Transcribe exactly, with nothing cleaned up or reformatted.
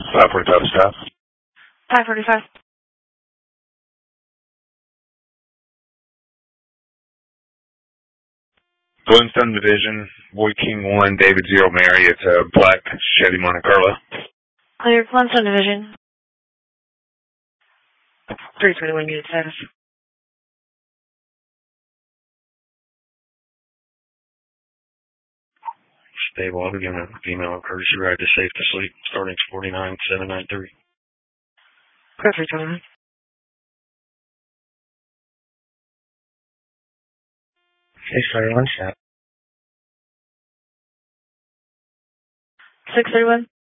five forty-five stop. five forty-five. Flintstone Division, Boy King one, David Zero Mary. It's a black Chevy Monte Carlo. Clear Flintstone Division. three twenty-one unit status. Stable. I'll be giving a female a courtesy ride to Safe to Sleep, starting forty-nine seven nine three. Clear three twenty-one. six thirty-one, stop. six thirty-one.